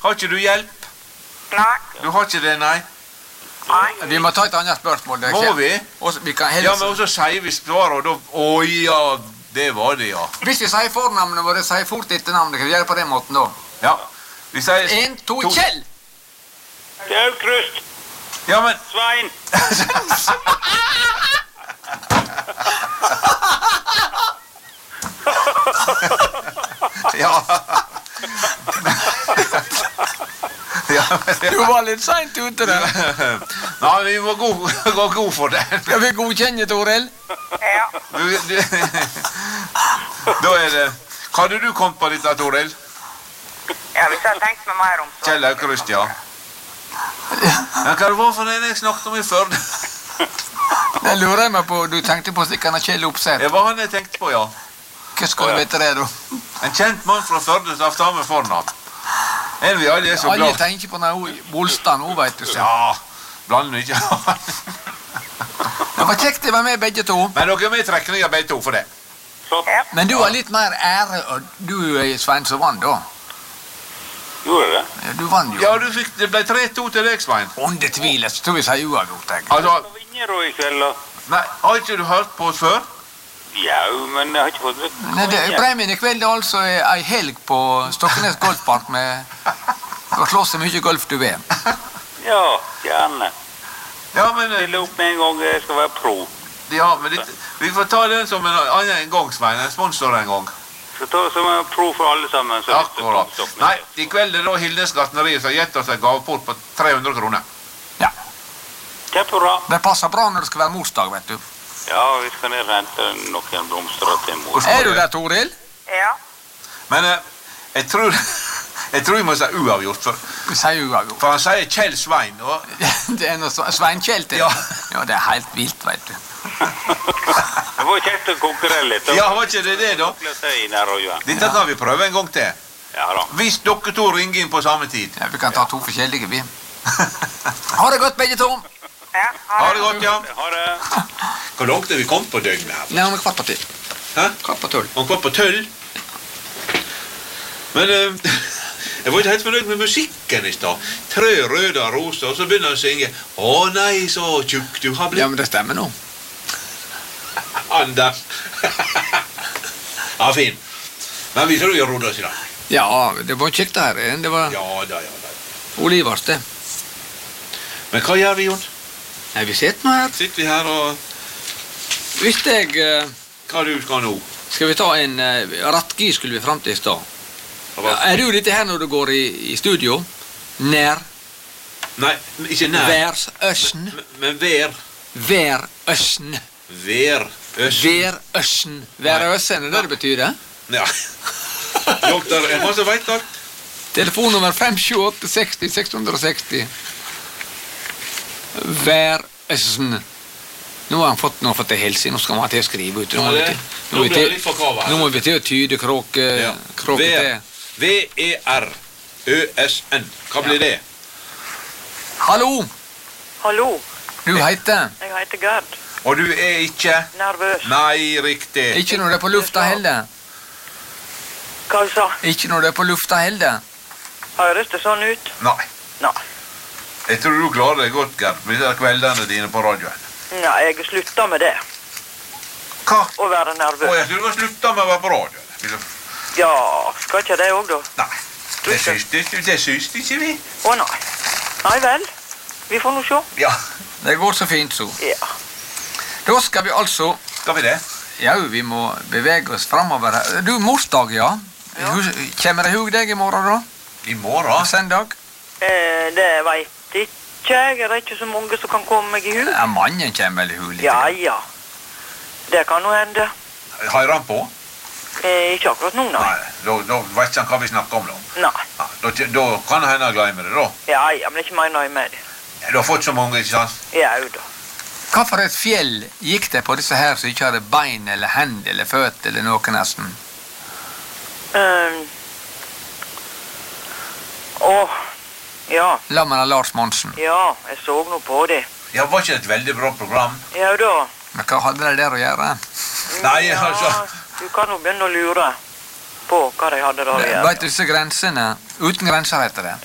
Har ikke du hjelp? Nei. Du har ikke det, nei? Nei. Vi må ta et annet spørsmål. Må vi? Vi kan Ja, men også sier vi svaret, og da... ja, det var det, ja. Hvis vi sier fornavnet vårt, sier fort etter navnet. Kan vi gjøre det på den måten, da? Ja. Vi sier... 1, 2, Kjell! Det er Aukrust. Ja, men... Svein. Ja. Ja, men... Du var litt sent ute der. Nei, vi må gå god for det. Skal vi godkjenne, Toril? Ja. Da er det... Hva hadde du kommet på dette, Toril? Ja, hvis jeg har tenkt meg mer om så... Kjell Aukrust, ja. Men hva det var for det jeg snakket om i Førde? Det lurer jeg meg på. Du tenkte på stikkene Kjell Opseth. Det var han jeg tenkte på, ja. Hva skal du vite det, da? En kjent mann fra Førde som har med fornavn. En vi alle er så Alle glad. tenker på den Bolstad nå, vet du. Så. Ja, blander ikke. Det var kjekt det var med begge to. Men dere er med i trekninga begge to for det. Ja. Men du har litt mer ære, og du, Svein, som vant da. Gjorde det? Ja, du vant jo. Ja, det ble 3-2 til deg, Svein. Under tvil, så tror vi sier uavgjort, jeg. Altså, Hva vinner du i kveld, da? nei, har ikke du hørt på oss før? Ja, men jeg har ikke fått vite. Nei, premien i kveld er altså ei helg på Stokkenes golfpark med å slå så mye golf du vil. Ja, gjerne. Ja, men... Stille opp med en gang jeg skal være pro. Ja, men vi får ta den som en annen gang, Svein. En sponsor en gang. Så ta det som en pro for alle sammen. Så Akkurat. Nei, i kveld er det da Hildes Gartneri som har gitt oss en gaveport på 300 kroner. Ja. Kjempebra. Det passer bra når det skal være morsdag, vet du. Ja, vi skal ned og hente noen blomster til mor. Er du der, Toril? Ja. Men jeg tror vi må si uavgjort, Vi sier uavgjort. for han sier Kjell Svein, og... Det er noe Svein Kjell til. Ja. Ja, det er helt vilt, vet du. Det var kjekt å konkurrere litt. Ja, var ikke det da? Dette kan vi prøve en gang til. Ja da. Hvis dere to ringer inn på samme tid. Ja, vi kan ta to forskjellige, vi. Ha det godt, begge to. Ja. Ha det godt, ja. Ha det. Hvor langt er vi kommet på døgnet her? Nei, om kvart på 10. Hæ? Kvart på 12. Om kvart på 12? Men jeg var ikke helt fornøyd med musikken i stad. 3 røde roser, og så begynner han å synge. Å nei, så tjukk du har blitt. Ja, men det stemmer nå. Anders. Ja, fin. Men vi tror vi har rodet oss i dag. Ja, det var kjekt det her. Det var Ja da. Olivars, det. Men hva gjør vi, Jon? Nei, vi sitter nå her. Sitter vi her og... Hvis jeg... Hva du skal nå? Skal vi ta en... Rattgi skulle vi frem til i stad. Ja, er du litt her når du går i studio? Nær? Nei, ikke nær. Værsøssen? Men vær. Værøssen. Værøssen. Værøssen. Værøssen, er det betyr det? Ja. Doktor, er det som vet alt? Telefonnummer 578 60 660. Værøssen. Nå har han fått noe for til helse, nå skal man til å skrive ut. Nå blir det litt for kava. Nå må vi til å tyde kråke til. V-E-R-Ø-S-N. Hva blir det? Hallo, Hallo. du heter? Jeg heter Gerd. Og du er ikke... Nervøs. Nei, riktig. Ikke når det er på lufta heller. Hva du sa? Ikke når det er på lufta heller. Høres det sånn ut? Nei. Nei. Jeg tror du klarer deg godt, Gerd, med de kveldene dine på radioen. Nei, jeg slutta med det. Hva? Å være nervøs. Jeg tror du har sluttet med å være på radioen. Ja, skal ikke det òg, da? Nei, det syns ikke vi. Å nei. Nei vel. Vi får nå se. Ja, Det går så fint, så. Ja. Da skal vi altså... skal vi det? Ja, vi må bevege oss fremover her. Du, morsdag, ja. Ja. Kommer det hug deg i morgen, da? I morgen? Søndag? Det vet ikke jeg. Er det ikke så mange som kan komme meg i hug? Ja, mannen kommer vel i hug litt. Ja, ja. Det kan nå hende. Har han på? Ikke akkurat nå, nei. Nei, da vet ikke han hva vi snakker om da. Nei. Ja, da kan han hende glemme det da. Ja, ja, men ikke mer nøye med det. Ja, du har fått så mange, ikke sant? Ja, da. Hva for et fjell gikk det på disse her som ikke hadde bein eller hend eller føt eller noe nesten? Ja. Lammen av Lars Monsen. Ja, jeg så nå på det. Ja, var ikke det et veldig bra program? Ja da. Men hva hadde det der å gjøre? Nei, ja, altså... Du kan jo begynne å lure på hva de hadde der å gjøre. Vet du disse grensene? Uten grenser heter det.